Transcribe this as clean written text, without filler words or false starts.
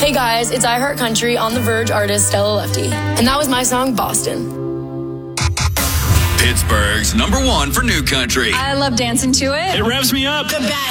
Hey guys, it's iHeart Country on the Verge artist Stella Lefty. And that was my song, Boston. Pittsburgh's #1 for new country. I love dancing to it. It revs me up. The best.